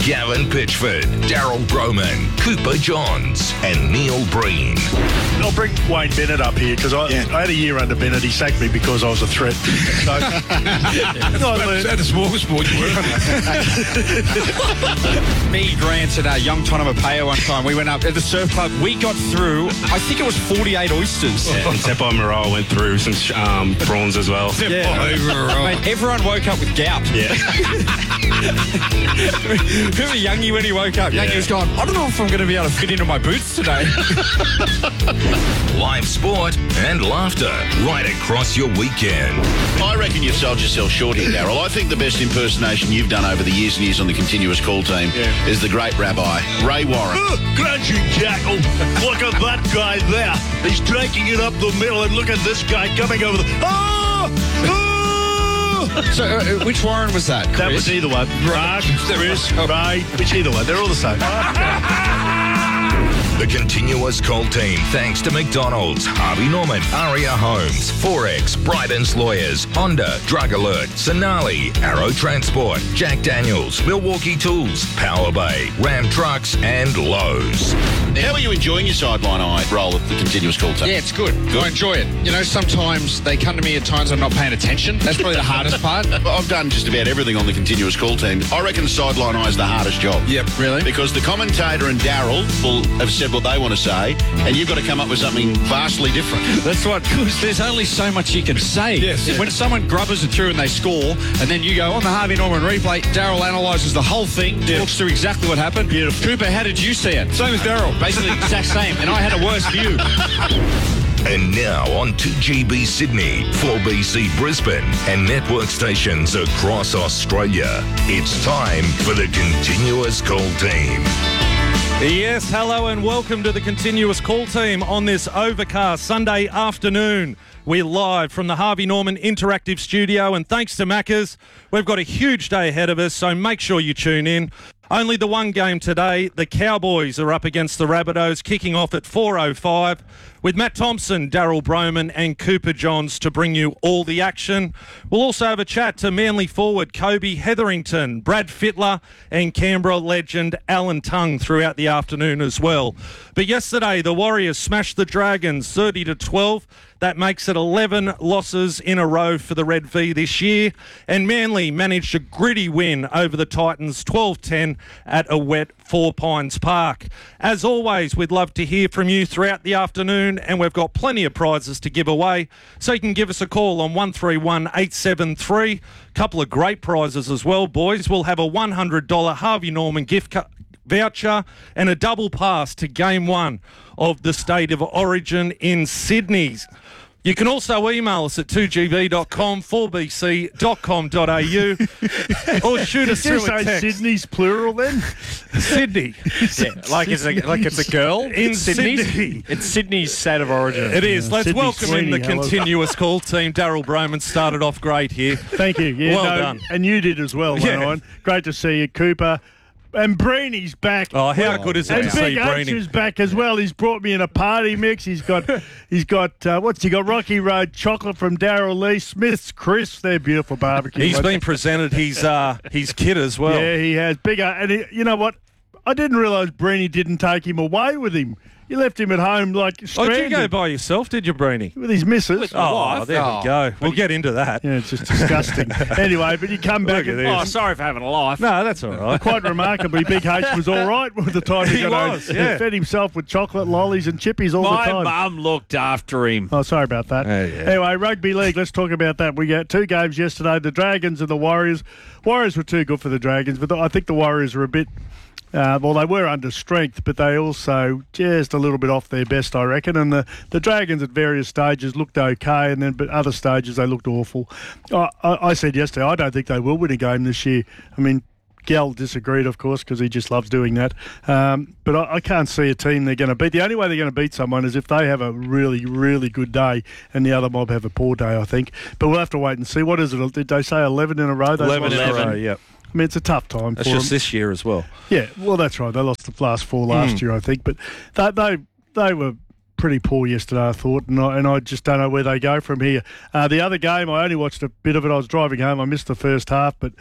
Gavin Pitchford, Daryl Broman, Cooper Johns and Neil Breen. I'll bring Wayne Bennett up here because I had a year under Bennett. He sacked me because I was a threat. So, At a small sport you were. Me, Grant, and young Tonomapeo one time, we went up at the surf club. We got through, I think it was 48 oysters. Yeah, and Tepo Morale went through some prawns as well. Mate, everyone woke up with gout. Yeah. Remember Youngie when he woke up? Youngie was going, I don't know if I'm going to be able to fit into my boots today. Live sport and laughter right across your weekend. I reckon you've sold yourself short here, Daryl. I think the best impersonation you've done over the years and years on the continuous call team is the great rabbi, Ray Warren. Crunchy jackal. Look at that guy there. He's taking it up the middle, and look at this guy coming over the... So, which Warren was that, Chris? That was either one. Mark, Chris, Ray, which either one. They're all the same. The continuous call team, thanks to McDonald's, Harvey Norman, Aria Homes, Forex, Bryden's Lawyers, Honda, Drug Alert, Sonali, Arrow Transport, Jack Daniels, Milwaukee Tools, Power Bay, Ram Trucks and Lowe's. How are you enjoying your sideline eye role at the continuous call team? Yeah, it's good. I enjoy it. You know, sometimes they come to me at times I'm not paying attention. That's probably the hardest part. I've done just about everything on the continuous call team. I reckon sideline eye is the hardest job. Yep. Really? Because the commentator and Daryl will have said what they want to say, and you've got to come up with something vastly different. That's right, because there's only so much you can say. Yes. When someone grubbers it through and they score, and then you go on the Harvey Norman replay, Daryl analyses the whole thing, talks through exactly what happened. Beautiful. Cooper, how did you see it? Same as Daryl. Basically the exact same, and I had a worse view. And now on 2GB Sydney, 4BC Brisbane and network stations across Australia, it's time for the continuous call team. Yes, hello and welcome to the Continuous Call Team on this overcast Sunday afternoon. We're live from the Harvey Norman Interactive Studio, and thanks to Macca's, we've got a huge day ahead of us, so make sure you tune in. Only the one game today. The Cowboys are up against the Rabbitohs, kicking off at 4:05 with Matt Thompson, Daryl Broman and Cooper Johns to bring you all the action. We'll also have a chat to Manly forward Kobe Hetherington, Brad Fittler and Canberra legend Alan Tongue throughout the afternoon as well. But yesterday, the Warriors smashed the Dragons 30-12. That makes it 11 losses in a row for the Red V this year. And Manly managed a gritty win over the Titans 12-10 at a wet Four Pines Park. As always, we'd love to hear from you throughout the afternoon, and we've got plenty of prizes to give away. So you can give us a call on 131873. Couple of great prizes as well, boys. We'll have a $100 Harvey Norman gift voucher and a double pass to Game 1 of the State of Origin in Sydney. You can also email us at 2gb.com, 4bc.com.au or shoot us through a text. Sydney's plural then? Sydney. Like it's a girl In Sydney. It's Sydney's state of origin. It is. Let's Sydney welcome in the Sweeney, hello. continuous call team. Daryl Broman started off great here. Thank you. Yeah, Well done. And you did as well, Yeah. Wayne. Great to see you, Cooper. And Breeny's back. Oh, how good is it And to see Big H Breeny? is back as well. He's brought me in a party mix. He's got what's he got? Rocky Road chocolate from Daryl Lee, Smith's Crisps. They're beautiful barbecue. He's been presented his kit as well. Yeah, he has. Bigger. And you know what? I didn't realise Breeny didn't take him away with him. You left him at home like Oh, stranded did you go by yourself, did you, Breeny? with his missus. Oh, there we go. We'll get into that. Yeah, it's just disgusting. Anyway, but you come back Look at and this. Oh, sorry for having a life. No, that's all right. quite remarkably, Big H was all right with the time He got home. was, yeah. He fed himself with chocolate, lollies and chippies all My the time. mum looked after him. Oh, sorry about that. Oh, yeah. Anyway, rugby league, let's talk about that. We got two games yesterday, the Dragons and the Warriors. Warriors were too good for the Dragons, but I think the Warriors are a bit... well, they were under strength, but they also just a little bit off their best, I reckon. And the Dragons at various stages looked okay, and then but other stages they looked awful. I said yesterday, I don't think they will win a game this year. I mean, Gal disagreed, of course, because he just loves doing that. But I can't see a team they're going to beat. The only way they're going to beat someone is if they have a really, really good day and the other mob have a poor day, I think. But we'll have to wait and see. What is it? Did they say 11 in a row? 11 in a row, yeah. I mean, it's a tough time That's for just them. this year as well. Yeah, well, that's right. They lost the last four last year, I think. But they were pretty poor yesterday, I thought, and I just don't know where they go from here. The other game, I only watched a bit of it. I was driving home. I missed the first half, but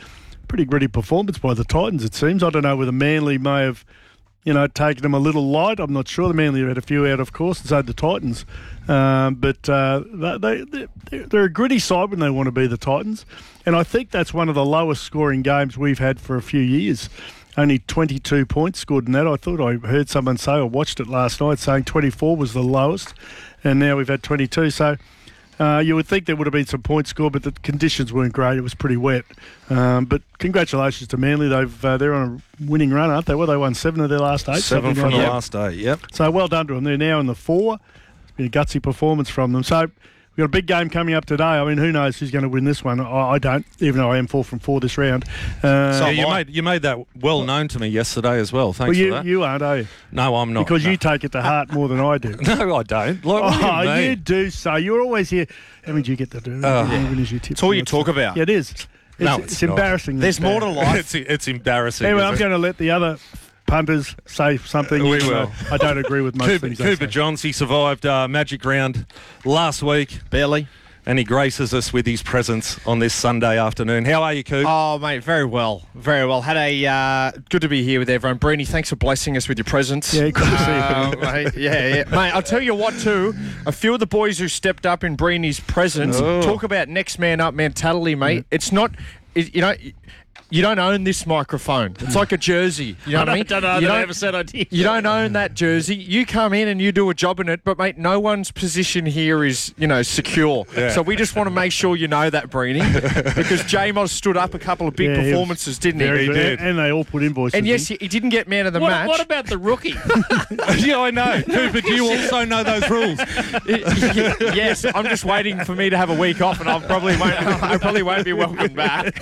pretty gritty performance by the Titans, it seems. I don't know whether Manly may have, taken them a little light. I'm not sure. The Manly had a few out, of course, and so the Titans. But they're a gritty side when they want to be, the Titans. And I think that's one of the lowest scoring games we've had for a few years. Only 22 points scored in that. I thought I heard someone say, I watched it last night, saying 24 was the lowest. And now we've had 22. So you would think there would have been some points scored, but the conditions weren't great. It was pretty wet. But congratulations to Manly. They're on a winning run, aren't they? Well, they won 7 of their last 8. 7 from the last 8, yep. So well done to them. They're now in the 4. It's been a gutsy performance from them. So we've got a big game coming up today. I mean, who knows who's going to win this one? I don't, even though I am 4 from 4 this round. You made that well known to me yesterday as well. Thanks for that. You aren't, are you? No, I'm not. Because you take it to heart more than I do. No, I don't. Like, what do you mean? You do so. You're always here. How many do you get to do? It's all you talk about. Yeah, it is. It's It's embarrassing. There's more to life. It's embarrassing. Anyway, I'm going to let the other punters say something. We will. I don't agree with most things they Cooper say. Johns, he survived Magic Round last week. Barely. And he graces us with his presence on this Sunday afternoon. How are you, Coop? Oh, mate, very well. Very well. Had a good to be here with everyone. Breeny, thanks for blessing us with your presence. Yeah, good to see you. Mate, yeah. Mate, I'll tell you what, too. A few of the boys who stepped up in Breeny's presence talk about next man up mentality, mate. It's not, you don't own this microphone. It's like a jersey. You know what I mean? I ever said I did. You don't own that jersey. You come in and you do a job in it, but, mate, no one's position here is, secure. Yeah. So we just want to make sure you know that, Breeny, because J-Moz stood up a couple of big performances, didn't he? Very He good. did. And they all put invoices And yes, in. he didn't get man of the match. What about the rookie? Yeah, I know. Cooper, do you also know those rules? Yes, I'm just waiting for me to have a week off, and I probably won't be welcome back.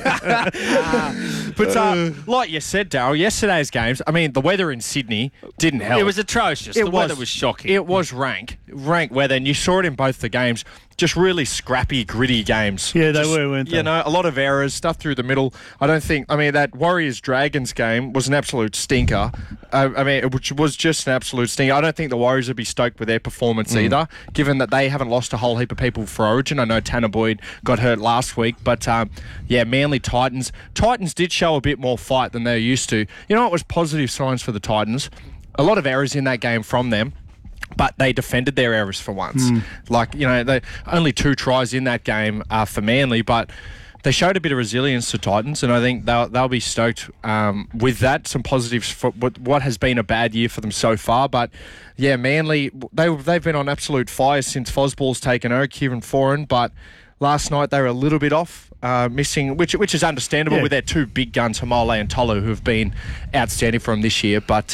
But like you said, Darryl, yesterday's games, I mean, the weather in Sydney didn't help. It was atrocious. The weather was shocking. It was rank weather, and you saw it in both the games. Just really scrappy, gritty games. Yeah, they were, weren't they? A lot of errors, stuff through the middle. That Warriors-Dragons game was an absolute stinker. Which was just an absolute stinker. I don't think the Warriors would be stoked with their performance either, given that they haven't lost a whole heap of people for Origin. I know Tanner Boyd got hurt last week, but Manly Titans. Titans did show a bit more fight than they're used to. You know what was positive signs for the Titans? A lot of errors in that game from them. But they defended their errors for once. They only 2 tries in that game for Manly, but they showed a bit of resilience to Titans, and I think they'll be stoked with that. Some positives for what has been a bad year for them so far. But yeah, Manly, they've been on absolute fire since Fosball's taken over, Kieran Foran, but last night they were a little bit off, missing, which is understandable with their 2 big guns, Hamole and Tolu, who have been outstanding for them this year. But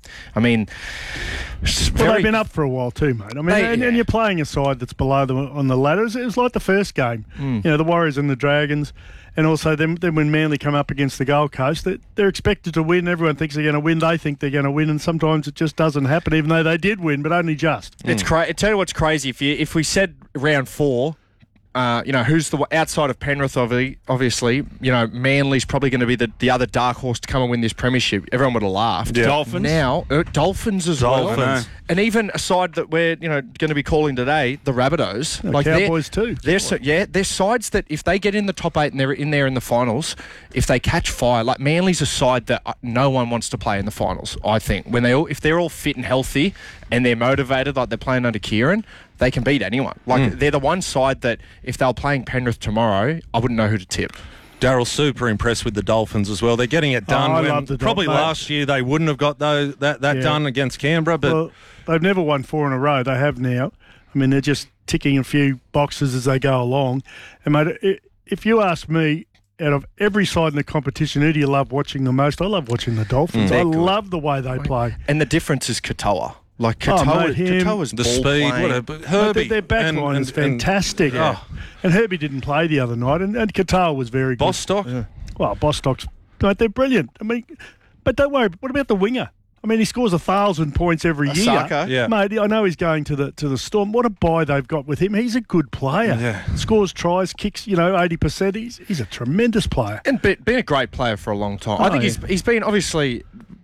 they've been up for a while too, mate. I mean, and you're playing a side that's below them on the ladder. It was like the first game. The Warriors and the Dragons, and also then when Manly come up against the Gold Coast, they're expected to win. Everyone thinks they're going to win. They think they're going to win, and sometimes it just doesn't happen, even though they did win, but only just. It's crazy. Tell you what's crazy. If we said round 4. Who's the outside of Penrith? Obviously, Manly's probably going to be the other dark horse to come and win this premiership. Everyone would have laughed. Yeah. Dolphins. Now, Dolphins as well, and even a side that we're going to be calling today, the Rabbitohs, Cowboys too. They're sides that if they get in the top 8 and they're in there in the finals, if they catch fire, like Manly's a side that no one wants to play in the finals. I think if they're all fit and healthy and they're motivated, like they're playing under Kieran, they can beat anyone. They're the one side that if they were playing Penrith tomorrow, I wouldn't know who to tip. Darryl, super impressed with the Dolphins as well. They're getting it done. I love the probably Dolphins. last year they wouldn't have got that done against Canberra, but they've never won 4 in a row. They have now. I mean, they're just ticking a few boxes as they go along. And mate, if you ask me, out of every side in the competition, who do you love watching the most? I love watching the Dolphins. I love the way they play. And the difference is Katoa. Like Katoa's the ball speed, playing. Herbie. Their back line is fantastic. And Herbie didn't play the other night, and Katoa was very good. Bostock? Well, Bostock's, mate, they're brilliant. I mean, but don't worry, what about the winger? I mean, he scores 1,000 points every year. Osaka. Yeah. Mate, I know he's going to the Storm. What a buy they've got with him. He's a good player. Yeah. Scores tries, kicks, 80%. He's a tremendous player. And been a great player for a long time. I think he's been, obviously,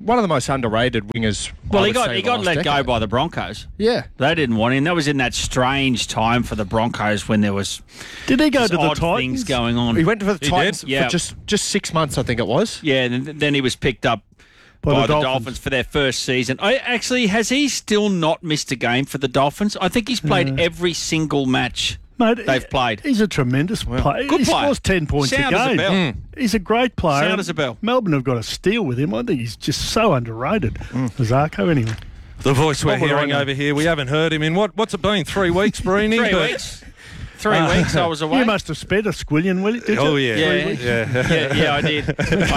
one of the most underrated wingers. Well, I he would got say, he in the got last let go decade. by the Broncos. Yeah. They didn't want him. That was in that strange time for the Broncos when there was Did he go to the odd Titans? things going on. He went for the He Titans did? Yeah. for just 6 months, I think it was. Yeah, and then he was picked up by the Dolphins for their first season. Has he still not missed a game for the Dolphins? I think he's played every single match Mate, they've played. He's a tremendous player. Good He player. scores 10 points Sound a as a game. bell. He's a great player. Sound as a bell. Melbourne have got a steal with him. I think he's just so underrated. Zarko, anyway. The voice we're What would I hearing know? over here, we haven't heard him in what's it been? 3 weeks, Breeny? 3 weeks. 3 weeks I was away. You must have spent a squillion, will you? Did Oh you? yeah, Yeah, I did.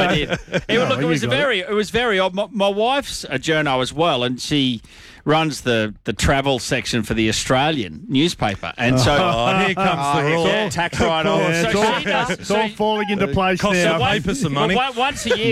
It was very odd. My wife's a journo as well, and she runs the travel section for the Australian newspaper, and so Oh, here comes the rule. yeah, tax write-off. Yeah, So it's all falling into place Cost now. of paper some money. Once a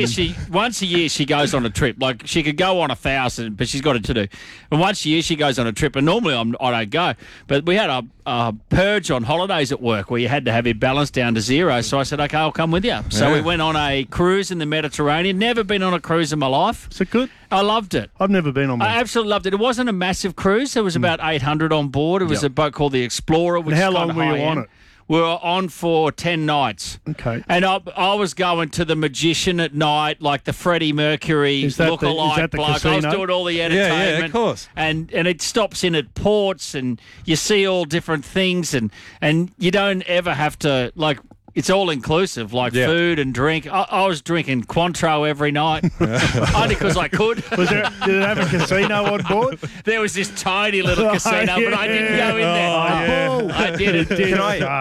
year she goes on a trip. Like she could go on 1,000, but she's got it to do. And once a year she goes on a trip, and normally I don't go. But we had a purge on holidays at work where you had to have your balance down to zero. So I said, okay, I'll come with you. So we went on a cruise in the Mediterranean. Never been on a cruise in my life. Is it good? I loved it. I've never been on one. I absolutely loved it. It wasn't a massive cruise. There was about 800 on board. It was a boat called the Explorer. Which And how is long kinda were you on high-end. it? We were on for 10 nights. Okay. And I was going to the Magician at night, like the Freddie Mercury Is that the lookalike bloke. I was casino? doing all the entertainment. of course. And it stops in at ports, and you see all different things, and you don't ever have to, like, it's all inclusive, like food and drink. I was drinking Cointreau every night, only because I could. Did it have a casino on board? There was this tiny little casino, but I didn't go in there. I did it.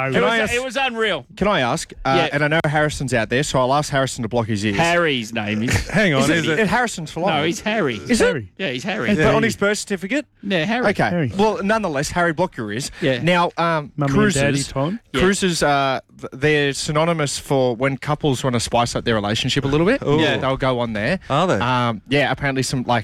It was unreal. Can I ask? Yeah. And I know Harrison's out there, so I'll ask Harrison to block his ears. Harry's name is. Hang on, is it? Harrison's for life. No, he's Harry. Is Harry. it? Yeah, he's Harry. But on his birth certificate? Yeah, Harry. Okay. Harry. Well, nonetheless, Harry, block your ears. Yeah. Now, Mummy and cruises. Daddy time? Yeah. Cruises, they're synonymous for when couples want to spice up their relationship a little bit. Yeah. They'll go on there. Are they? Yeah, apparently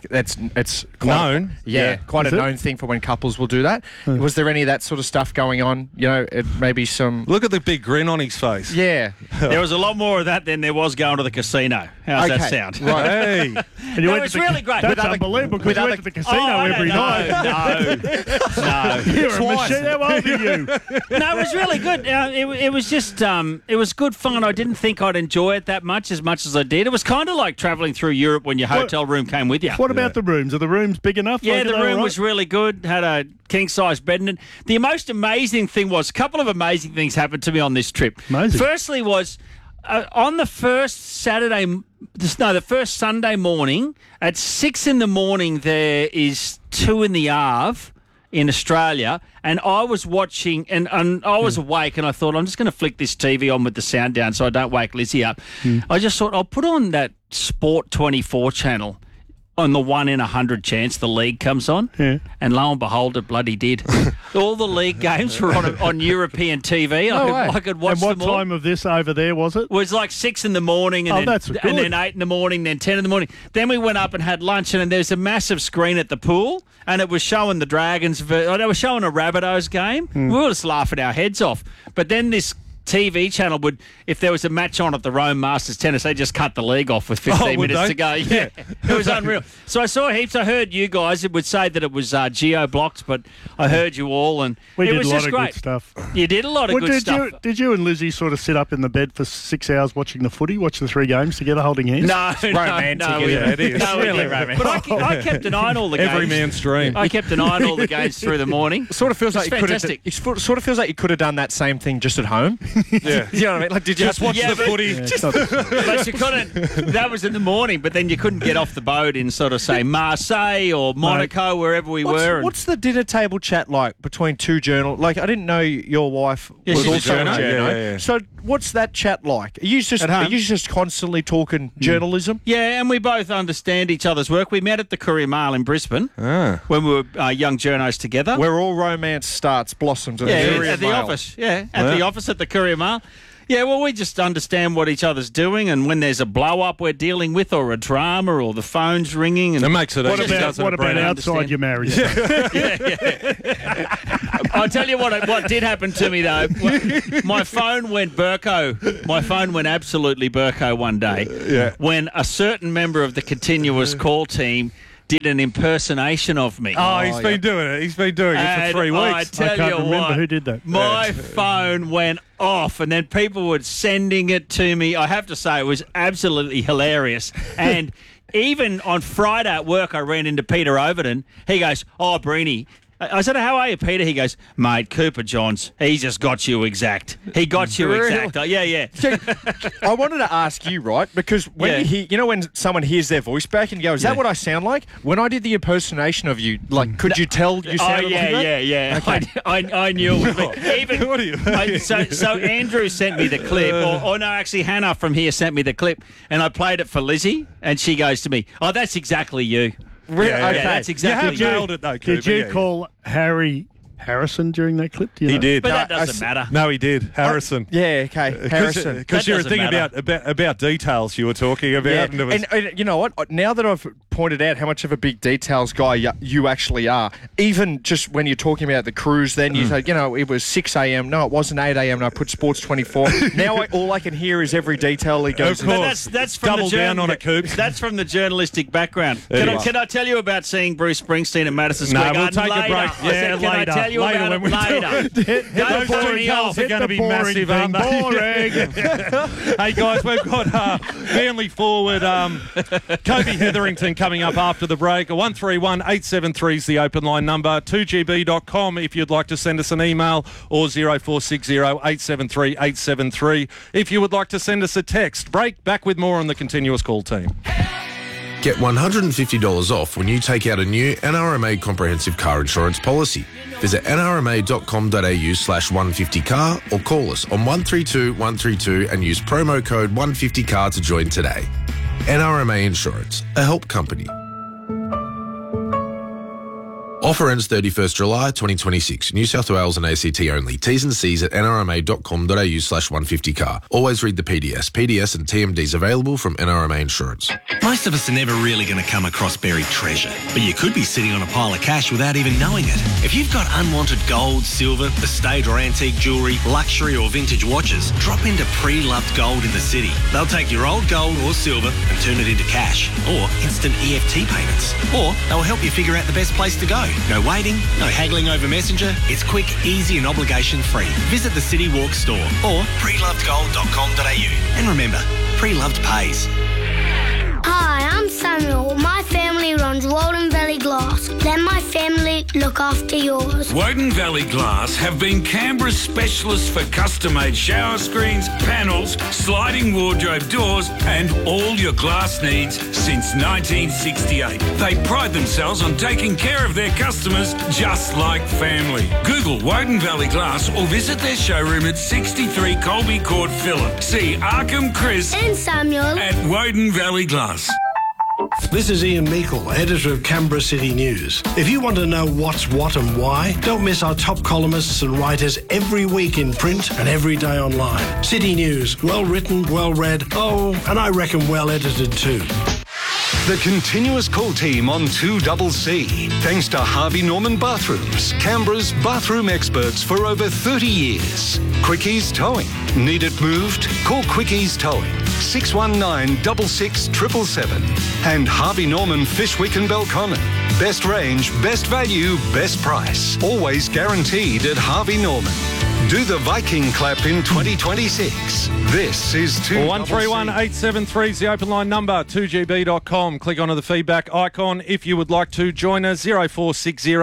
it's quite Known? quite Is a it? known thing for when couples will do that. Was there any of that sort of stuff going on? You know, maybe some. Look at the big grin on his face. Yeah. There was a lot more of that than there was going to the casino. How's that sound? Right. Hey, And you No, went it's to the, really great. That's With other- unbelievable because with you went other- to the casino I every don't night. know. No. You're a machine. How old are you? No, it was really good. It was just, it was good fun. I didn't think I'd enjoy it that much as I did. It was kind of like travelling through Europe when your hotel room came with you. What about the rooms? Are the rooms big enough? Yeah, Like, the are they room all right? was really good. Had a king-size bed in it. The most amazing thing was, a couple of amazing things happened to me on this trip. Amazing. Firstly was, on the first the first Sunday morning, at 6 a.m, there is 2 in the Arve in Australia, and I was watching, and I was awake, and I thought, I'm just going to flick this TV on with the sound down so I don't wake Lizzie up. I just thought, I'll put on that Sport 24 channel on the 1 in 100 chance the league comes on, and lo and behold, it bloody did. All the league games were on European TV. I could watch And what them all. time of this over there was it? It was like 6 a.m, and, Oh, that's good. and then 8 a.m, then 10 a.m. Then we went up and had lunch, and there's a massive screen at the pool, and it was showing the Dragons. They were showing a Rabbitohs game. We were just laughing our heads off. But then this TV channel would, if there was a match on at the Rome Masters Tennis, they just cut the league off with 15 would minutes they? to go. Yeah, it was unreal. So I saw heaps. I heard you guys. It would say that it was geo-blocked, but I heard you all, and We it did was a lot just of great. good stuff. You did a lot of Well, good stuff. Did you and Lizzie sort of sit up in the bed for 6 hours watching the footy, watch the 3 games together, holding hands? No, romantic, no, yeah, it is. No, we Really didn't. romantic. But I kept an eye on all the games. every man's dream. I kept an eye on all the games through the morning. Sort of feels It's like you could have. fantastic. It sort of feels like you could have done that same thing just at home. Yeah. You know what I mean? Like, did you Just watch Yeah, the but- footy. It's not- But you couldn't. That was in the morning, but then you couldn't get off the boat in sort of say Marseille or Monaco, wherever we were. and- What's the dinner table chat like between two journalists? Like, I didn't know your wife Yeah, was she's a also a journo. journo. Yeah. So, what's that chat like? Are you just At home? constantly talking journalism? Yeah, and we both understand each other's work. We met at the Courier Mail in Brisbane when we were young journos together. Where all romance starts, blossoms, and Yeah, Courier at the Mail. office. Yeah, at the office at the Courier Mail. Yeah, well, we just understand what each other's doing, and when there's a blow-up we're dealing with, or a drama, or the phone's ringing. And It makes it What easy, about, doesn't what it, about Brennan? outside your marriage? I'll tell you what did happen to me, though. My phone went Burko. My phone went absolutely Burko one day when a certain member of the continuous call team did an impersonation of me. Oh, he's been doing it. He's been doing it for 3 weeks. I tell can't you remember what, who did that. My phone went off, and then people were sending it to me. I have to say, it was absolutely hilarious. And even on Friday at work, I ran into Peter Overton. He goes, "Oh, Breeny." I said, "How are you, Peter?" He goes, "Mate, Cooper Johns, he just got you exact. He got you exact." Yeah. I wanted to ask you, right? Because when you hear, you know, when someone hears their voice back and you go, "Is that what I sound like?" When I did the impersonation of you, like, could you tell you sounded like that? Yeah. Okay. I knew it was me. Even What are you- so Andrew sent me the clip, or no, actually Hannah from here sent me the clip, and I played it for Lizzie, and she goes to me, "Oh, that's exactly you." Really? Yeah, Okay. Yeah, that's exactly You have nailed it, though, Did Cooper, you yeah. call Harry Harrison during that clip? Do you He know? did. But No, that doesn't matter. No, he did. Harrison. Yeah, okay. Harrison. Because That you were doesn't thinking matter. about details you were talking about. Yeah, And it was, and you know what? Now that I've pointed out how much of a big details guy you actually are, even just when you're talking about the cruise, then you say, you know, it was 6 a.m. No, it wasn't 8 a.m. And I put Sports 24. Now all I can hear is every detail he goes Of into. course. But that's from Double the down on it, Coops. That's from the journalistic background. It is. Can I tell you about seeing Bruce Springsteen at Madison No, Square we'll Garden take a later? break. I said, Yeah, can I later. tell you Later about when it we do later? Those Don't put boring me calls off. are going to be boring massive, thing. aren't they? Boring. Hey, guys, we've got Manly forward Kobe Hetherington coming up after the break. 131 873 is the open line number. 2gb.com if you'd like to send us an email, or 0460 873 873 if you would like to send us a text. Break, back with more on the Continuous Call team. Get $150 off when you take out a new NRMA comprehensive car insurance policy. Visit nrma.com.au/150car or call us on 132 132 and use promo code 150car to join today. NRMA Insurance, a help company. Offer ends 31st July 2026. New South Wales and ACT only. T's and C's at nrma.com.au/150car. Always read the PDS. PDS and TMDs available from NRMA Insurance. Most of us are never really going to come across buried treasure, but you could be sitting on a pile of cash without even knowing it. If you've got unwanted gold, silver, estate or antique jewellery, luxury or vintage watches, drop into Pre-Loved Gold in the city. They'll take your old gold or silver and turn it into cash, or instant EFT payments, or they'll help you figure out the best place to go. No waiting, no haggling over Messenger. It's quick, easy and obligation-free. Visit the City Walk store or prelovedgold.com.au. And remember, Pre-Loved pays. Hi, I'm Samuel. My family runs Walden Valley Glass. Let my family look after yours. Woden Valley Glass have been Canberra's specialists for custom-made shower screens, panels, sliding wardrobe doors and all your glass needs since 1968. They pride themselves on taking care of their customers just like family. Google Woden Valley Glass or visit their showroom at 63 Colby Court, Phillip. See Arkham, Chris And Samuel at Woden Valley Glass. This is Ian Meikle, editor of Canberra City News. If you want to know what's what and why, don't miss our top columnists and writers every week in print and every day online. City News, well written, well read, and I reckon well edited too. The Continuous Call team on 2CC. Thanks to Harvey Norman Bathrooms, Canberra's bathroom experts for over 30 years. Quickies Towing. Need it moved? Call Quickies Towing. 619 66 777. And Harvey Norman Fishwick and Belconnen. Best range, best value, best price. Always guaranteed at Harvey Norman. Do the Viking clap in 2026. This is 2CC. 131 873 is the open line number. 2gb.com. Click onto the feedback icon if you would like to join us. 0460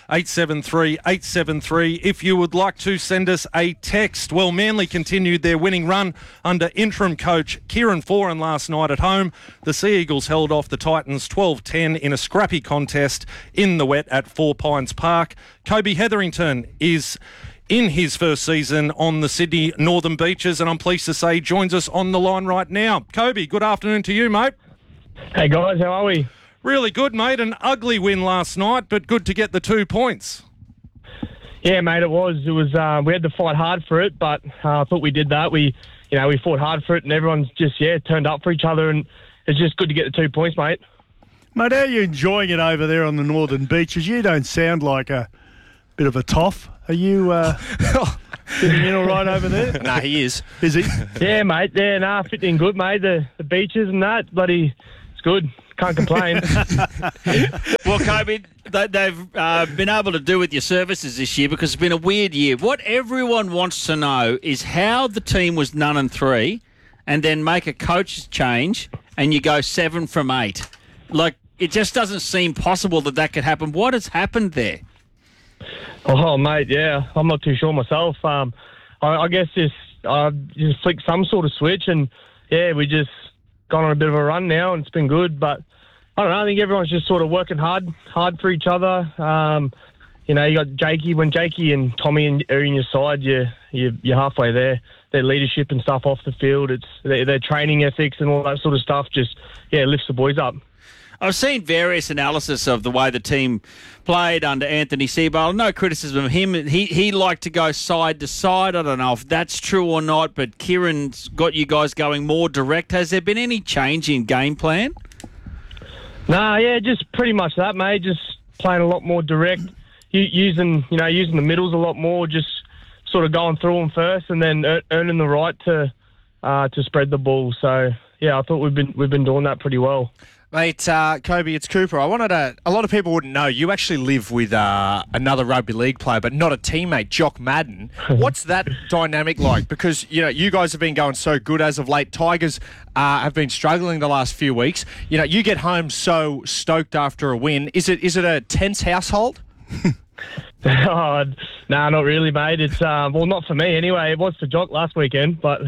873 873 if you would like to send us a text. Well, Manly continued their winning run under interim coach Kieran Foran last night at home. The Sea Eagles held off the Titans 12-10 in a scrappy contest in the wet at Four Pines Park. Kobe Hetherington is in his first season on the Sydney Northern Beaches, and I'm pleased to say joins us on the line right now. Kobe, good afternoon to you, mate. Hey, guys, how are we? Really good, mate. An ugly win last night, but good to get the 2 points. Yeah, mate, it was. We had to fight hard for it, but I thought we did that. We fought hard for it, and everyone's just, turned up for each other, and it's just good to get the 2 points, mate. Mate, how are you enjoying it over there on the Northern Beaches? You don't sound like a bit of a toff. Are you fitting in all right over there? Nah, he is. Is he? Yeah, mate. Yeah, nah, fitting good, mate. The beaches and that, bloody, it's good. Can't complain. Well, Kobe, they've been able to do with your services this year because it's been a weird year. What everyone wants to know is how the team was 9-3 and then make a coach's change and you go 7 from 8. Like, it just doesn't seem possible that could happen. What has happened there? Oh, mate, yeah. I'm not too sure myself. I guess just flicked some sort of switch and, yeah, we just gone on a bit of a run now and it's been good. But I don't know. I think everyone's just sort of working hard for each other. You know, you got Jakey. When Jakey and Tommy are in your side, you're halfway there. Their leadership and stuff off the field, it's their training ethics and all that sort of stuff just, yeah, lifts the boys up. I've seen various analysis of the way the team played under Anthony Seabold. No criticism of him. He liked to go side to side. I don't know if that's true or not, but Kieran's got you guys going more direct. Has there been any change in game plan? Nah, yeah, just pretty much that, mate. Just playing a lot more direct, using the middles a lot more, just sort of going through them first and then earning the right to spread the ball. So, yeah, I thought we've been doing that pretty well. Mate, Kobe, it's Cooper. A lot of people wouldn't know. You actually live with another rugby league player, but not a teammate, Jock Madden. What's that dynamic like? Because, you know, you guys have been going so good as of late. Tigers have been struggling the last few weeks. You know, you get home so stoked after a win. Is it a tense household? Oh, nah, not really, mate. It's well, not for me anyway. It was for Jock last weekend, but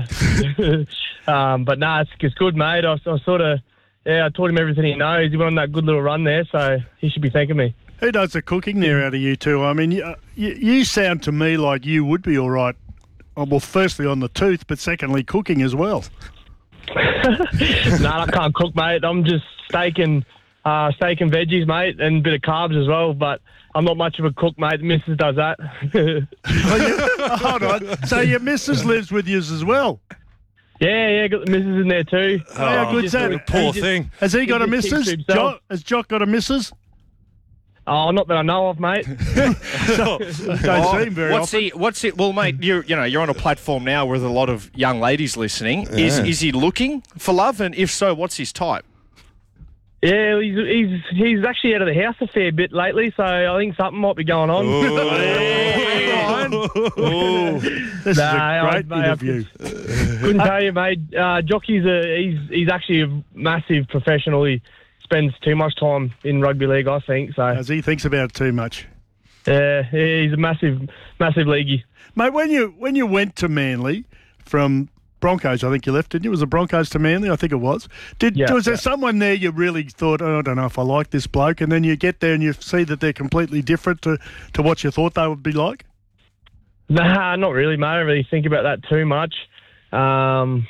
nah, it's good, mate. I sort of. Yeah, I taught him everything he knows. He went on that good little run there, so he should be thanking me. Who does the cooking there out of you two? I mean, you sound to me like you would be all right. Well, firstly on the tooth, but secondly cooking as well. Nah, I can't cook, mate. I'm just steak and veggies, mate, and a bit of carbs as well. But I'm not much of a cook, mate. The missus does that. Hold on. So your missus lives with you as well? Yeah, got the missus in there too. How good's that? Poor thing. Has he got a missus? Has Jock got a missus? Oh, not that I know of, mate. Don't see him very often. What's it? Well, mate, you're on a platform now with a lot of young ladies listening. Yeah. Is he looking for love? And if so, what's his type? Yeah, he's actually out of the house a fair bit lately, so I think something might be going on. This is a great interview. Couldn't tell you, mate. Jockey's he's actually a massive professional. He spends too much time in rugby league, I think. So as he thinks about it too much. Yeah, he's a massive leaguey. Mate, when you went to Manly from Broncos, I think you left, didn't you? Was it Broncos to Manly? I think it was. Was there someone there you really thought, I don't know if I like this bloke, and then you get there and you see that they're completely different to what you thought they would be like? Nah, not really, mate. I don't really think about that too much. Trying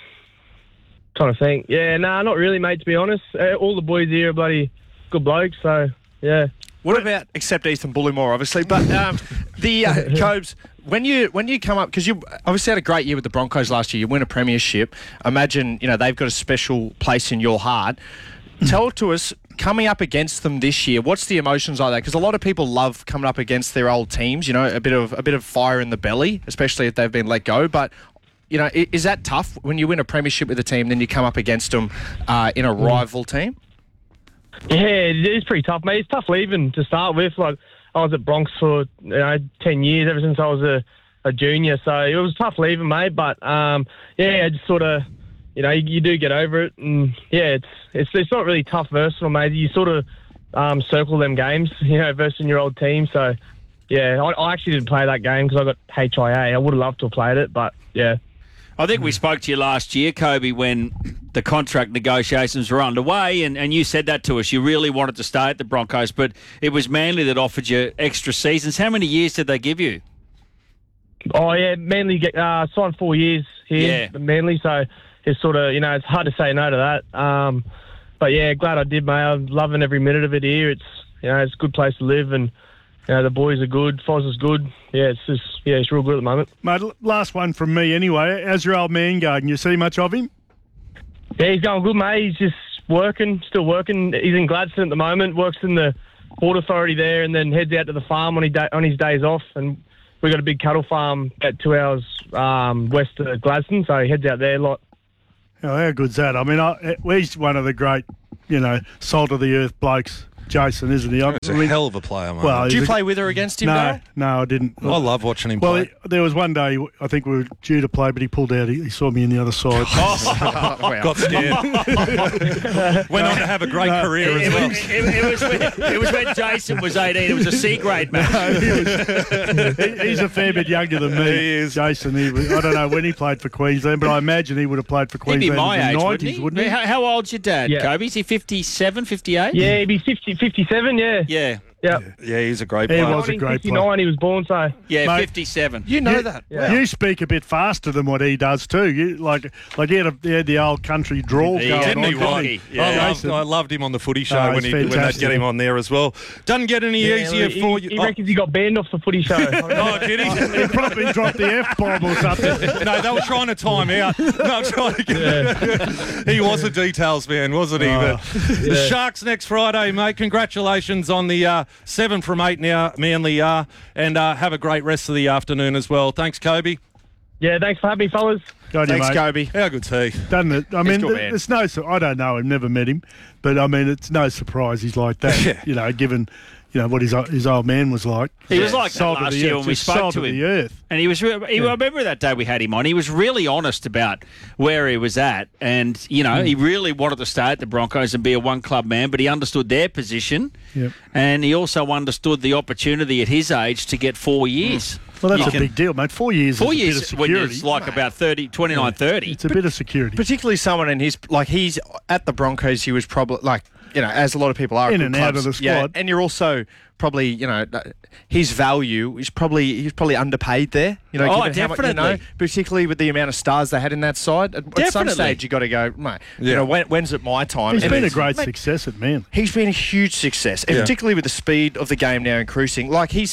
to think. Yeah, nah, not really, mate, to be honest. All the boys here are bloody good blokes, so, yeah. What about, except Ethan Bullimore, obviously, but the Cobes, when you come up, because you obviously had a great year with the Broncos last year, you win a premiership. Imagine, they've got a special place in your heart. Tell to us, coming up against them this year, what's the emotions like that? Because a lot of people love coming up against their old teams, a bit of fire in the belly, especially if they've been let go. But, is that tough when you win a premiership with a team, then you come up against them in a rival team? Yeah, it is pretty tough, mate. It's tough leaving to start with. Like, I was at Bronx for 10 years, ever since I was a junior. So it was tough leaving, mate. But just sort of, you do get over it, and yeah, it's not really tough versatile, mate. You sort of circle them games, versus your old team. So yeah, I actually didn't play that game because I got HIA. I would have loved to have played it, but yeah. I think we spoke to you last year, Kobe, when the contract negotiations were underway, and you said that to us. You really wanted to stay at the Broncos, but it was Manly that offered you extra seasons. How many years did they give you? Oh, yeah, Manly signed 4 years here at Manly, so it's sort of, it's hard to say no to that. But, yeah, glad I did, mate. I'm loving every minute of it here. It's, it's a good place to live, and the boys are good. Foz is good. Yeah, it's real good at the moment. Mate, last one from me anyway. How's your old man going? You see much of him? Yeah, he's going good, mate. He's just still working. He's in Gladstone at the moment, works in the Port Authority there, and then heads out to the farm on his days off. And we got a big cattle farm about 2 hours west of Gladstone, so he heads out there a lot. Oh, how good's that? I mean, he's one of the great, salt of the earth blokes. Jason, isn't he? He's a hell of a player, mate. Well, Did you play with or against him, Darryl? No, I didn't. I love watching him play. There was one day, I think we were due to play, but he pulled out. He saw me on the other side. Got scared. Went on to have a great career as well. It was when Jason was 18. It was a C-grade match. He's a fair bit younger than me. He is. Jason, I don't know when he played for Queensland, but I imagine he would have played for He'd Queensland be my in age, the 90s, wouldn't he? wouldn't he? How old's your dad, Yeah. Kobe? Is he 57, 58? Yeah, he'd be 57, yeah. Yeah. Yeah. Yeah, he's a great He player. was a great player. 1959 he was born, so... Yeah, Mate, 57. You know that. Yeah. You speak a bit faster than what he does too. You like he had the old country drawl He going didn't on. he, Rocky? Yeah. I loved him on the footy show Oh, when he's they'd fantastic. get him on there as well. Doesn't get any easier for you. He reckons he got banned off the footy show. Oh, did he? He probably dropped the F-bomb or something. No, they were trying to time out. Trying to get... He was a details man, wasn't he? But the Sharks next Friday, mate. Congratulations on the 7 from 8 now, Manly are. And have a great rest of the afternoon as well. Thanks, Kobe. Yeah, thanks for having me, fellas. Good on you, Thanks, mate. Kobe. How good's he? Doesn't it? I mean, good, man. it's no. I don't know him. Never met him, but I mean, it's no surprise he's like that. Yeah. Given what his old man was like. He was like that Salt of last the year earth, when we just spoke salt to of him. the earth. And I remember that day we had him on. He was really honest about where he was at. And, he really wanted to stay at the Broncos and be a one-club man, but he understood their position. Yep. And he also understood the opportunity at his age to get 4 years. Well, that's a big deal, mate. 4 years. 4 is a bit of years when security. it's like about 29, 30. It's a bit of security. Particularly someone in his... he's at the Broncos, he was probably... as a lot of people are. In at and good out clubs. of the Yeah, squad. and you're also probably, his value is probably underpaid there. Given how much, definitely. particularly with the amount of stars they had in that side. At some Definitely. stage, you got to go, mate. When's it my time? He's And been a it's- great mate, success at Man. He's been a huge success, and particularly with the speed of the game now increasing.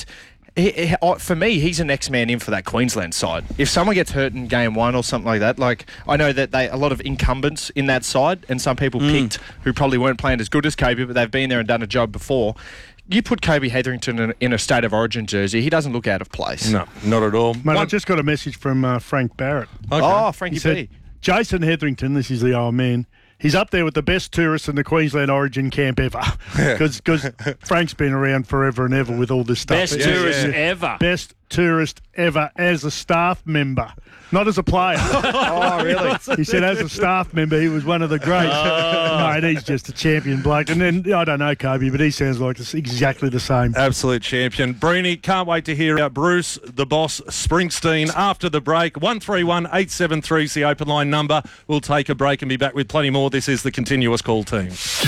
For me, he's the next man in for that Queensland side. If someone gets hurt in game one or something like that, I know that a lot of incumbents in that side, and some people picked who probably weren't playing as good as Kobe, but they've been there and done a job before. You put Kobe Hetherington in a State of Origin jersey, he doesn't look out of place. No, not at all. Mate, I just got a message from Frank Barrett. Okay. Oh, Frankie He said, B. Jason Hetherington, this is the old man, he's up there with the best tourists in the Queensland Origin camp ever. Because Frank's been around forever and ever with all this stuff. Best tourist ever. Best tourist ever as a staff member. Not as a player. Oh, really? He said as a staff member, he was one of the greats. Mate, he's just a champion bloke. And then, I don't know Kobe, but he sounds like it's exactly the same. Absolute champion. Breeny, can't wait to hear about Bruce, the boss, Springsteen after the break. 131-873 is the open line number. We'll take a break and be back with plenty more. This is the Continuous Call Team.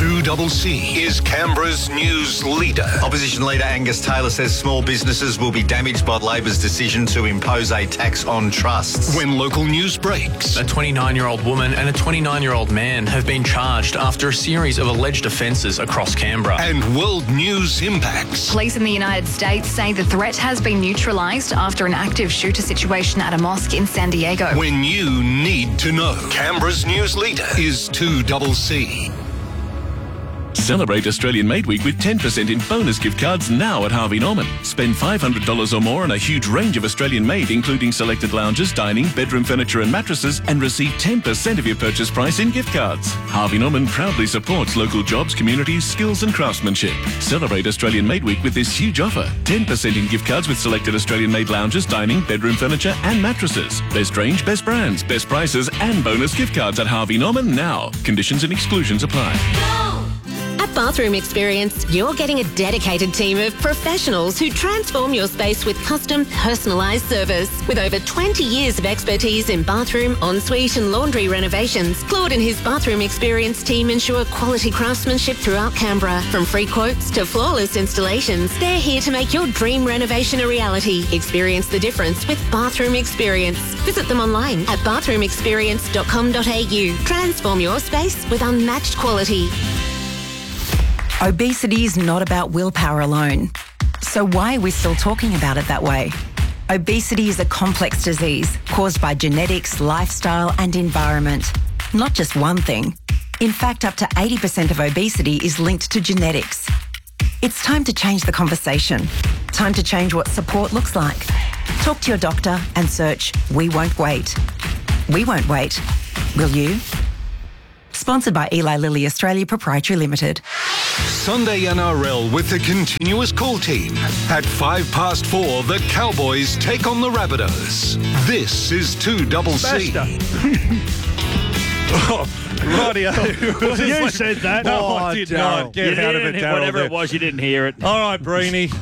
2CC is Canberra's news leader. Opposition leader Angus Taylor says small businesses will be damaged by Labor's decision to impose a tax on trusts. When local news breaks. A 29-year-old woman and a 29-year-old man have been charged after a series of alleged offences across Canberra. And world news impacts. Police in the United States say the threat has been neutralised after an active shooter situation at a mosque in San Diego. When you need to know. Canberra's news leader is 2CC. Celebrate Australian Made Week with 10% in bonus gift cards now at Harvey Norman. Spend $500 or more on a huge range of Australian made, including selected lounges, dining, bedroom furniture and mattresses, and receive 10% of your purchase price in gift cards. Harvey Norman proudly supports local jobs, communities, skills and craftsmanship. Celebrate Australian Made Week with this huge offer. 10% in gift cards with selected Australian made lounges, dining, bedroom furniture and mattresses. Best range, best brands, best prices and bonus gift cards at Harvey Norman now. Conditions and exclusions apply. At Bathroom Experience, you're getting a dedicated team of professionals who transform your space with custom, personalised service. With over 20 years of expertise in bathroom, ensuite and laundry renovations, Claude and his Bathroom Experience team ensure quality craftsmanship throughout Canberra. From free quotes to flawless installations, they're here to make your dream renovation a reality. Experience the difference with Bathroom Experience. Visit them online at bathroomexperience.com.au. Transform your space with unmatched quality. Obesity is not about willpower alone. So why are we still talking about it that way? Obesity is a complex disease caused by genetics, lifestyle and environment. Not just one thing. In fact, up to 80% of obesity is linked to genetics. It's time to change the conversation. Time to change what support looks like. Talk to your doctor and search We Won't Wait. We won't wait. Will you? Sponsored by Eli Lilly Australia Proprietary Limited. Sunday NRL with the continuous call team. At 4:05, the Cowboys take on the Rabbitohs. This is 2CC. Rightio. You said that. No, I did not. Get out of it, Darryl. Whatever it was, you didn't hear it. All right, Breeny.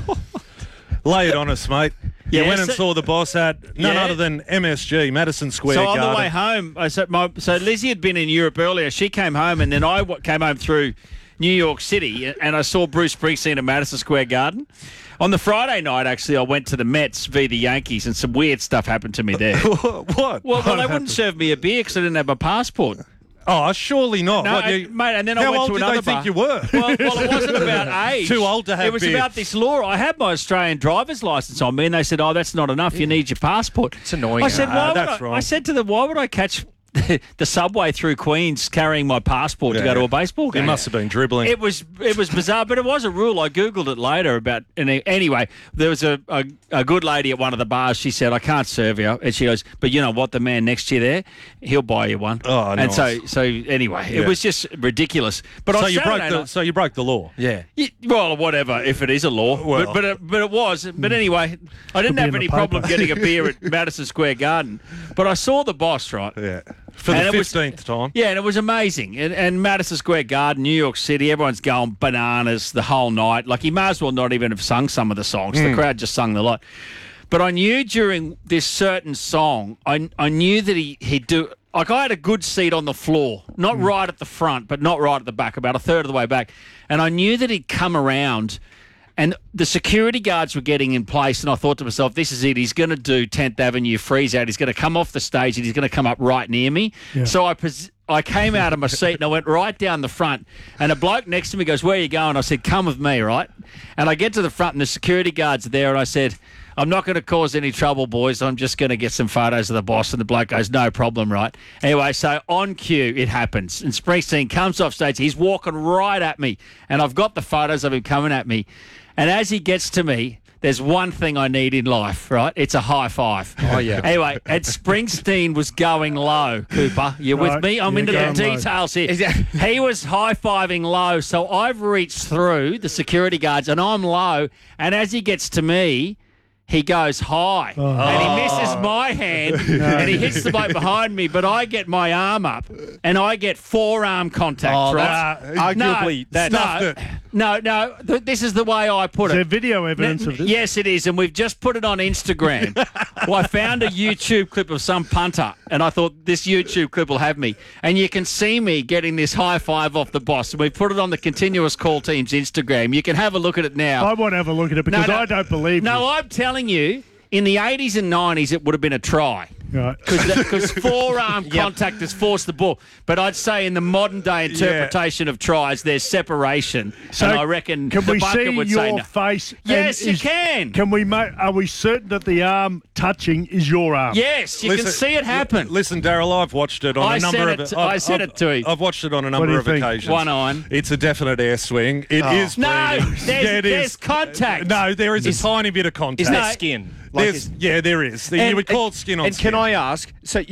Lay it on us, mate. You went and saw the boss at none other than MSG, Madison Square Garden. So on the way home, so Lizzie had been in Europe earlier. She came home, and then I came home through New York City, and I saw Bruce Springsteen at Madison Square Garden. On the Friday night, actually, I went to the Mets v. the Yankees, and some weird stuff happened to me there. What? Well, they wouldn't serve me a beer because I didn't have my passport. Oh, surely not. No, mate, and then I went to another bar. How old did they think you were? Well, it wasn't about age. Too old to have It was beer. about this law. I had my Australian driver's licence on me, and they said, "Oh, that's not enough. You need your passport." It's annoying. I said, that's wrong. I said to them, "Why would I catch the subway through Queens carrying my passport to go to a baseball game?" You must have been dribbling. It was bizarre, but it was a rule. I googled it later about. Anyway, there was a good lady at one of the bars. She said, "I can't serve you," and she goes, "But you know what? The man next to you there, he'll buy you one." Oh, and nice. so anyway, it was just ridiculous. But so on Saturday night, you broke the law. Yeah. well, whatever, if it is a law. Well. But it was. But anyway, I didn't be have in the any paper. problem getting a beer at Madison Square Garden. But I saw the boss, right? Yeah. For the And it was- 15th time. Yeah, and it was amazing. And Madison Square Garden, New York City, everyone's going bananas the whole night. Like, he may as well not even have sung some of the songs. The crowd just sung the lot. But I knew during this certain song, I knew that he'd do... Like, I had a good seat on the floor, not right at the front, but not right at the back, about a third of the way back. And I knew that he'd come around, and the security guards were getting in place, and I thought to myself, this is it. He's going to do 10th Avenue freeze out. He's going to come off the stage, and he's going to come up right near me. Yeah. So I came out of my seat, and I went right down the front, and a bloke next to me goes, "Where are you going?" I said, "Come with me," right? And I get to the front, and the security guards are there, and I said, "I'm not going to cause any trouble, boys. I'm just going to get some photos of the boss." And the bloke goes, "No problem," right? Anyway, so on cue, it happens. And Springsteen comes off stage. He's walking right at me. And I've got the photos of him coming at me. And as he gets to me, there's one thing I need in life, right? It's a high five. Oh, yeah. Anyway, and Springsteen was going low, Cooper. You with Right, me? I'm into the going low. details here. He was high-fiving low, so I've reached through the security guards, and I'm low. And as he gets to me, he goes high, and he misses my hand, and he hits the bloke behind me, but I get my arm up, and I get forearm contact, right? Arguably, stuffed it. No, this is the way I put Is there it. video evidence of this? Yes, it is, and we've just put it on Instagram. Well, I found a YouTube clip of some punter, and I thought this YouTube clip will have me. And you can see me getting this high five off the boss, and we've put it on the Continuous Call Team's Instagram. You can have a look at it now. I want to have a look at it because I don't believe No, this. I'm telling you, in the 80s and 90s, it would have been a try. Right. Because forearm contact has forced the ball. But I'd say in the modern day interpretation of tries, there's separation. So and I reckon can the we bunker see would say your no. face? Yes, and you can. Can we? Are we certain that the arm touching is your arm? Yes, you can see it happen. Listen, Darryl, I've watched it on I a number said of... it- I said it to him. I've watched it on a What do number you of think? occasions. One on. It's a definite air swing. It is. No, Breeny. there's is. contact. No, there is a tiny bit of contact. Is that skin? There is. You would call it skin on and skin. can I ask? So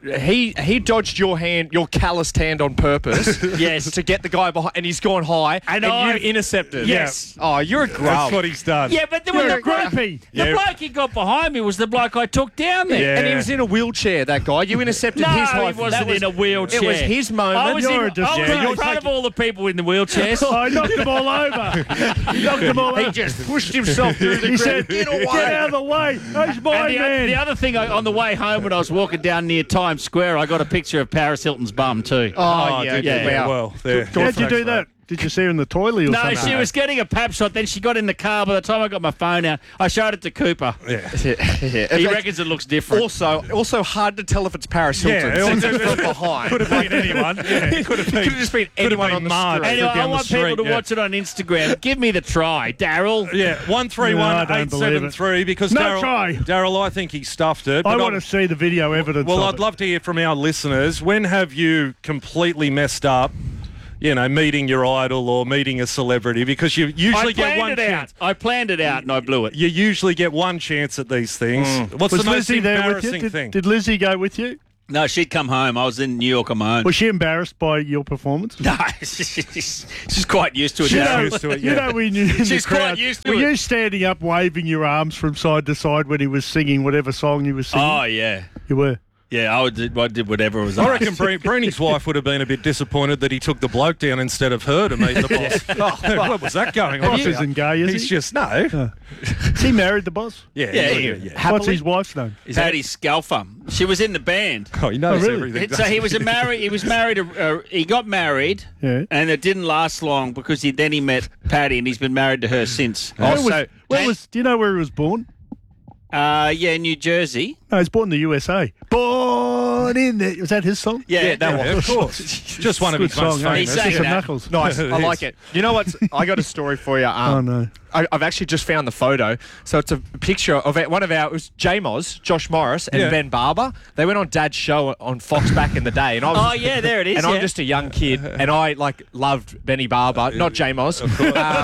he dodged your hand, your calloused hand on purpose. Yes. To get the guy behind, and he's gone high, and you intercepted. Yes. Oh, you're a grub. That's what he's done. Yeah, but there was You're the a groupie. The bloke he got behind me was the bloke I took down there. Yeah. And he was in a wheelchair. That guy. You intercepted No, his high. he wasn't in a wheelchair. It was his moment. I was You're in, a I was yeah, in you're front of all the people in the wheelchairs. I knocked them all over. He knocked them all He over. just pushed himself through the He crowd. said, Get away. Get out of the way. That's my And man. the other thing, on the way home when I was walking down near Times Square, I got a picture of Paris Hilton's bum too. Oh, yeah. did you? yeah. Well, there. How'd you do that? Did you see her in the toilet or No, something? she was getting a pap shot. Then she got in the car. By the time I got my phone out, I showed it to Cooper. Yeah. He reckons it looks different. Also hard to tell if it's Paris Hilton. Yeah, since it's from behind. Could have been anyone. Yeah, it could have just been anyone on the Marge street. Anyway, I down the want people street, to yeah. watch it on Instagram. Give me the try, Daryl. Yeah, 131873 because No Darryl, try. Darryl, I think he stuffed it. I but want to see the video evidence Well, of I'd love to hear from our listeners. When have you completely messed up meeting your idol or meeting a celebrity, because you usually get one chance. I planned it out and I blew it. You usually get one chance at these things. What's Was the most Lizzie there with you? embarrassing thing? Did Lizzie go with you? No, she'd come home. I was in New York on my own. Was she embarrassed by your performance? No, she's quite used to it. You now. know when you in She's the crowd, quite used to were it. you standing up waving your arms from side to side when he was singing whatever song he was singing? Oh, yeah. You were? Yeah, I did whatever was I reckon Breenie's wife would have been a bit disappointed that he took the bloke down instead of her to meet the boss. What was that going on? Boss isn't gay, is he? He's just, no. Is he married, the boss? Yeah. What's his wife's name? Patty Scalfa. She was in the band. Oh, he knows really? everything. So he was married. He got married, and it didn't last long because he met Patty, and he's been married to her since. Where was? Do you know where he was born? New Jersey. No, he was born in the USA. Born in there. Was that his song? Yeah, that one. Of course. Just one of his most song, famous. He sang It's a that. Knuckles. Nice. I like it. You know what? I got a story for you. Oh, no. I've actually just found the photo. So it's a picture of one of our, it was J-Moz, Josh Morris, and Ben Barber. They went on Dad's show on Fox back in the day. And I was, there it is. And I'm just a young kid, and I loved Benny Barber, not J-Moz. In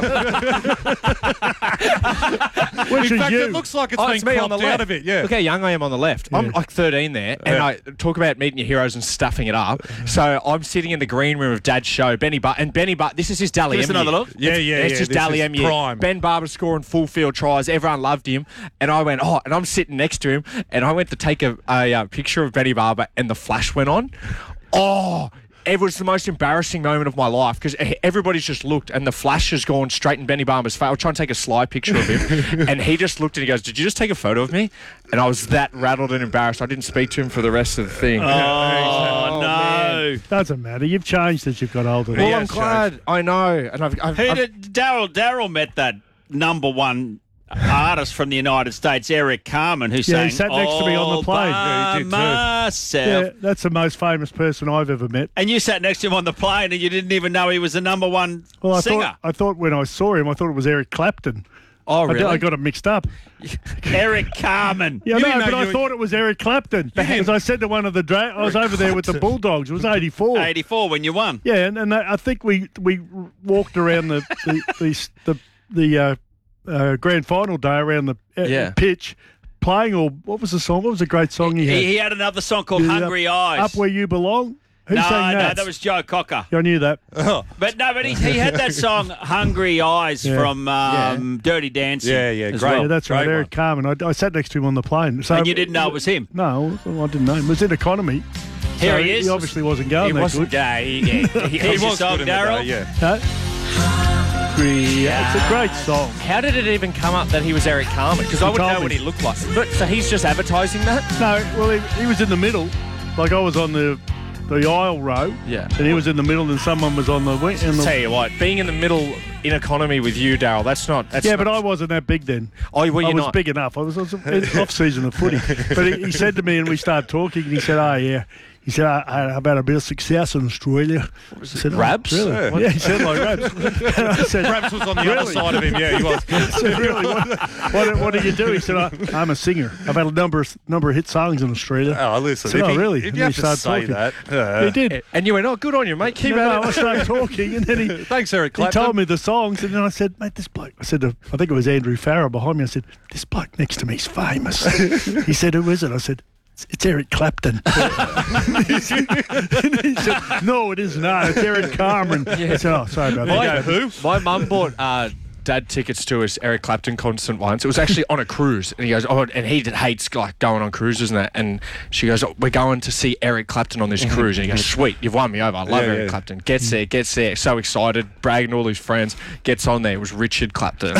fact, it looks like it's been me on the cropped left. out of it. Yeah. Look how young I am on the left. I'm like 13 there, and I talk about meeting your heroes and stuffing it up. So I'm sitting in the green room of Dad's show. Benny Barber, this is his Dally M. Give us another look. It's just this Dally is M year. prime. Ben Barber scoring full field tries. Everyone loved him, and I went, and I'm sitting next to him, and I went to take a picture of Benny Barber, and the flash went on. It was the most embarrassing moment of my life because everybody's just looked and the flash has gone straight in Benny Barber's face. I was trying to take a slide picture of him and he just looked and he goes, "Did you just take a photo of me?" And I was that rattled and embarrassed. I didn't speak to him for the rest of the thing. Oh, no. Doesn't matter. You've changed as you've got older. Well, I'm glad. I know. And I've Daryl met that number one artist from the United States, Eric Carmen, who sang he sat next to me on the plane. Yeah, he did too. Myself. Yeah, that's the most famous person I've ever met. And you sat next to him on the plane and you didn't even know he was the number one singer. I thought when I saw him, I thought it was Eric Clapton. Oh, really? I got it mixed up. Eric Carmen. Yeah, but I thought it was Eric Clapton. Because I said to one of the I was over there with the Bulldogs. It was 84. 84 when you won. Yeah, and I think we walked around the grand final day around the pitch playing, or what was the song? What was the great song he had? He had another song called Hungry Eyes. Up Where You Belong? Who sang that? No, that was Joe Cocker. I knew that. But he had that song Hungry Eyes from Dirty Dancing. Yeah, as great. well. Yeah, that's right, Great Eric Carmen. I sat next to him on the plane. So And you didn't know it was him? No, I didn't know him. It was in economy. Here So he is. He obviously wasn't going He that wasn't good. gay. Here's your was song, good in the day, Daryl. yeah. Huh? It's a great song. How did it even come up that he was Eric Carmen? Because I wouldn't know told what me. he looked like. But so he's just advertising that? No, well, he was in the middle. Like I was on the aisle row. Yeah. And he was in the middle and someone was on the wing. Tell you what, being in the middle in economy with you, Daryl, that's not... But I wasn't that big then. Oh, were you I was not? big enough. I was off season of footy. But he said to me, and we started talking, and he said, "Oh, yeah." He said, "I've had a bit of success in Australia." I said, Rabs? Really? Yeah, he said like Rabs. And I said, Rabs was on the other "Really?" side of him. Yeah, he was. I said, "Really? What do you do?" He said, "I'm a singer. I've had a number of hit songs in Australia." Oh, listen. I said, "Oh, really?" If And you have he to started say talking. that. He did. And you went, "Oh, good on you, mate. Keep at it." I started talking, and then he Thanks, Eric he Clapton. told me the songs, and then I said, "Mate, this bloke." I said, "I think it was Andrew Farrell behind me." I said, "This bloke next to me's famous." He said, "Who is it?" I said, "It's Eric Clapton." He said, "No, it is not. It's Eric Carmen." I said, "Oh, sorry about that." My mum bought Dad tickets to his Eric Clapton concert once. It was actually on a cruise, and he goes, "Oh," and he hates like going on cruises and that. And she goes, "Oh, we're going to see Eric Clapton on this cruise." And he goes, "Sweet, you've won me over. I love Eric Clapton." Gets there, so excited, bragging to all his friends. Gets on there, it was Richard Clapton.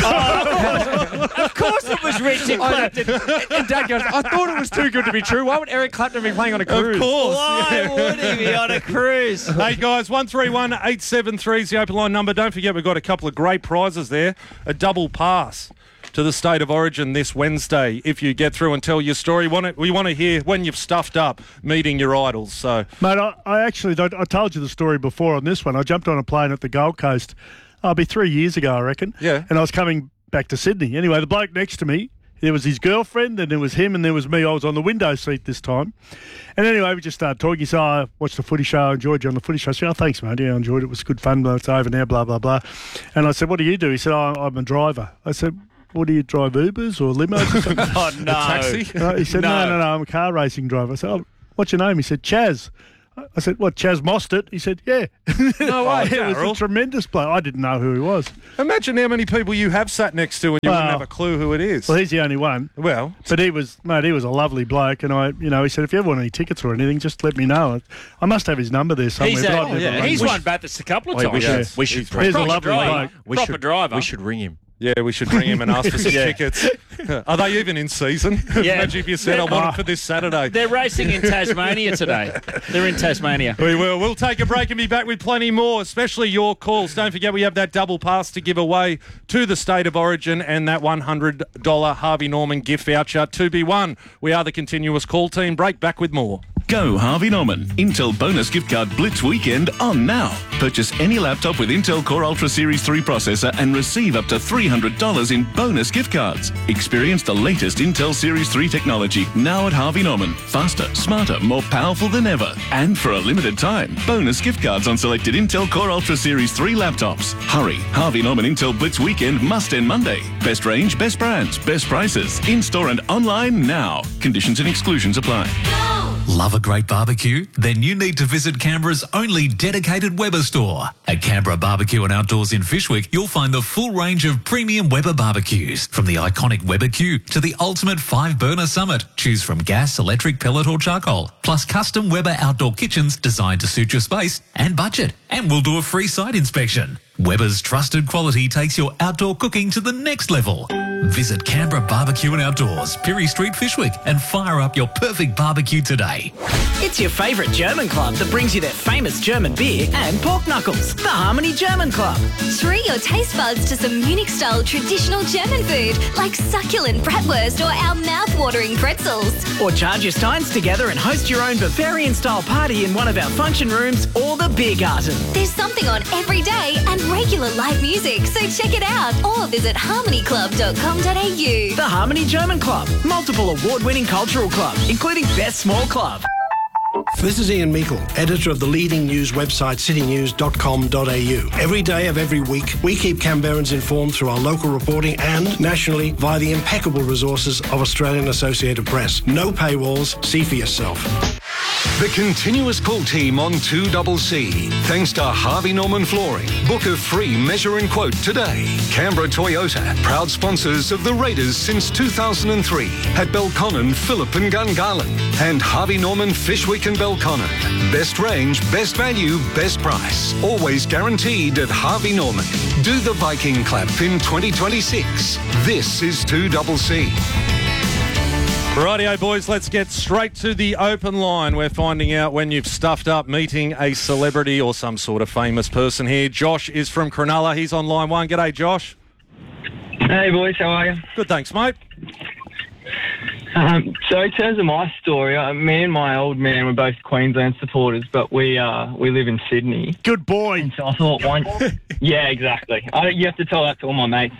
Of course it was Richard Clapton. And Dad goes, "I thought it was too good to be true. Why would Eric Clapton be playing on a cruise?" Of course. Why would he be on a cruise? Hey guys, 131 873 is the open line number. Don't forget we've got a couple of great prizes there. A double pass to the State of Origin this Wednesday. If you get through and tell your story, we want to hear when you've stuffed up meeting your idols. So, Mate, I actually I told you the story before on this one. I jumped on a plane at the Gold Coast. It'll be 3 years ago, I reckon. Yeah. And I was coming back to Sydney. Anyway, the bloke next to me, there was his girlfriend, and there was him, and there was me. I was on the window seat this time. And anyway, we just started talking. He said, I watched the footy show. I enjoyed you on the footy show. I said, oh, thanks, mate. Yeah, I enjoyed it. It was good fun. It's over now, blah, blah, blah. And I said, what do you do? He said, oh, I'm a driver. I said, what do you drive, Ubers or limos or something? Oh, no. A taxi? He said, no, I'm a car racing driver. I said, oh, what's your name? He said, Chaz. I said, what, Chaz Mostert? He said, yeah. No way, It was a tremendous bloke. I didn't know who he was. Imagine how many people you have sat next to and you wouldn't have a clue who it is. Well, he's the only one. Well. But he was a lovely bloke, and he said, if you ever want any tickets or anything, just let me know. I must have his number there somewhere. He's won Bathurst a couple of times. We should He's a lovely bloke. Proper driver. We should ring him. Yeah, we should ring him and ask for some tickets. Are they even in season? Yeah. Imagine if you said, I want it for this Saturday. They're racing in Tasmania today. They're in Tasmania. We will. We'll take a break and be back with plenty more, especially your calls. Don't forget we have that double pass to give away to the State of Origin and that $100 Harvey Norman gift voucher to be won. We are the continuous call team. Break, back with more. Go Harvey Norman. Intel bonus gift card Blitz weekend on now. Purchase any laptop with Intel Core Ultra Series 3 processor and receive up to $300 in bonus gift cards. Experience the latest Intel Series 3 technology now at Harvey Norman. Faster, smarter, more powerful than ever. And for a limited time, bonus gift cards on selected Intel Core Ultra Series 3 laptops. Hurry. Harvey Norman Intel Blitz weekend must end Monday. Best range, best brands, best prices. In-store and online now. Conditions and exclusions apply. Love a great barbecue? Then you need to visit Canberra's only dedicated Weber store. At Canberra Barbecue and Outdoors in Fishwick, you'll find the full range of premium Weber barbecues. From the iconic Weber Q to the ultimate 5-burner Summit. Choose from gas, electric, pellet or charcoal. Plus custom Weber outdoor kitchens designed to suit your space and budget. And we'll do a free site inspection. Weber's trusted quality takes your outdoor cooking to the next level. Visit Canberra Barbecue and Outdoors, Pirie Street, Fishwick, and fire up your perfect barbecue today. It's your favourite German club that brings you their famous German beer and pork knuckles. The Harmony German Club. Treat your taste buds to some Munich-style traditional German food like succulent bratwurst or our mouth-watering pretzels. Or charge your steins together and host your own Bavarian-style party in one of our function rooms or the beer garden. There's something on every day and regular live music, so check it out or visit harmonyclub.com.au. The Harmony German Club. Multiple award-winning cultural club, including Best Small Club. This is Ian Meikle, editor of the leading news website citynews.com.au. Every day of every week, we keep Canberrans informed through our local reporting and nationally via the impeccable resources of Australian Associated Press. No paywalls, see for yourself. The continuous call team on 2CC. Thanks to Harvey Norman Flooring. Book a free measure and quote today. Canberra Toyota, proud sponsors of the Raiders since 2003 at Belconnen, Phillip and Gungahlin. And Harvey Norman Fishwick and Belconnen. Best range, best value, best price. Always guaranteed at Harvey Norman. Do the Viking clap in 2026. This is 2CC. Rightio, boys, let's get straight to the open line. We're finding out when you've stuffed up meeting a celebrity or some sort of famous person here. Josh is from Cronulla. He's on line one. G'day, Josh. Hey, boys. How are you? Good, thanks, mate. So in terms of my story, me and my old man were both Queensland supporters, but we live in Sydney. Good boy. And so I thought yeah, exactly. You have to tell that to all my mates.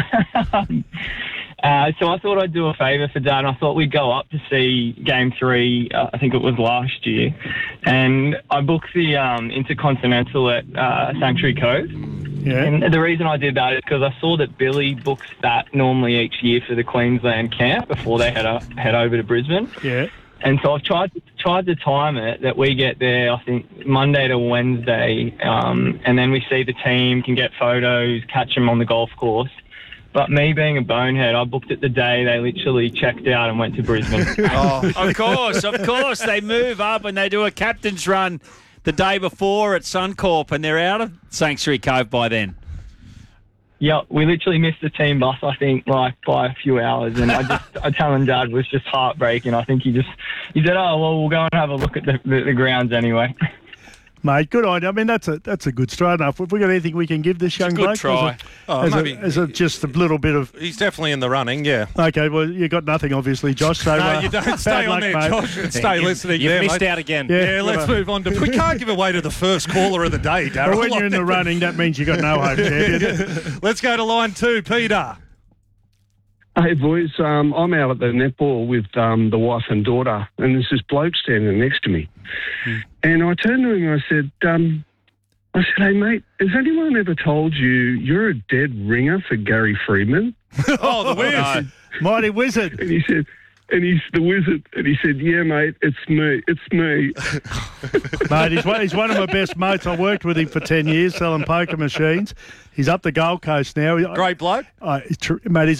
So I thought I'd do a favour for Dad, and I thought we'd go up to see Game 3, I think it was last year, and I booked the Intercontinental at Sanctuary Cove. Yeah. And the reason I did that is because I saw that Billy books that normally each year for the Queensland camp before they head over to Brisbane. Yeah. And so I've tried to time it that we get there, I think, Monday to Wednesday, and then we see the team, can get photos, catch them on the golf course. But me being a bonehead, I booked it the day they literally checked out and went to Brisbane. Of course. They move up and they do a captain's run the day before at Suncorp, and they're out of Sanctuary Cove by then. Yeah, we literally missed the team bus, I think, like by a few hours. And I telling Dad was just heartbreaking. I think he said, oh, well, we'll go and have a look at the grounds anyway. Mate, good idea. I mean, that's a good start enough. Have we got anything we can give this young bloke? Good try. Is it just a little bit of... He's definitely in the running, yeah. Okay, well, you got nothing, obviously, Josh. So, no, you don't. Stay on there, mate. Josh, and stay listening. You've missed mate. out again. Yeah, let's move on. We can't give away to the first caller of the day, Darryl. Well, when you're in the running, that means you got no hope, champion. Let's go to line 2, Peter. Hey, boys, I'm out at the netball with the wife and daughter, and there's this bloke standing next to me. And I turned to him and I said, hey, mate, has anyone ever told you you're a dead ringer for Gary Freeman? Oh, the Wiz. Mighty Wizard. And he said... And he's the wizard. And he said, yeah, mate, it's me. It's me. Mate, he's one of my best mates. I worked with him for 10 years selling poker machines. He's up the Gold Coast now. Great bloke. Mate, he's